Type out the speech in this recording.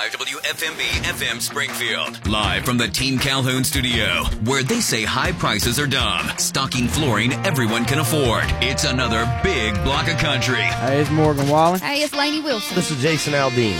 101.5 WFMB FM Springfield. Live from the Team Calhoun studio, where they say high prices are dumb. Stocking flooring everyone can afford. It's another big block of country. Hey, it's Morgan Wallen. Hey, it's Lainey Wilson. This is Jason Aldean.